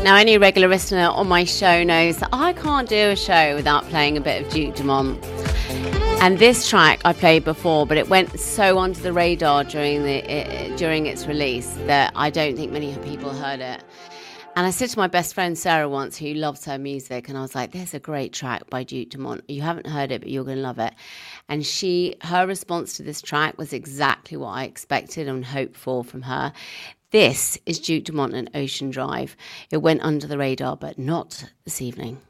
Now, any regular listener on my show knows that I can't do a show without playing a bit of Duke Dumont. And this track I played before, but it went so under the radar during its release that I don't think many people heard it. And I said to my best friend Sarah once, who loves her music, and I was like, there's a great track by Duke Dumont. You haven't heard it, but you're going to love it. And her response to this track was exactly what I expected and hoped for from her. This is Duke Dumont and Ocean Drive. It went under the radar, but not this evening.